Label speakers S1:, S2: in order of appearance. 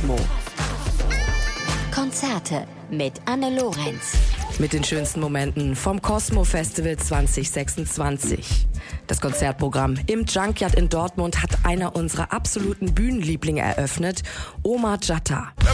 S1: Cosmo. Konzerte mit Anne Lorenz. Mit den schönsten Momenten vom Cosmo Festival 2026. Das Konzertprogramm im Junkyard in Dortmund hat einer unserer absoluten Bühnenlieblinge eröffnet, Omar Jatta.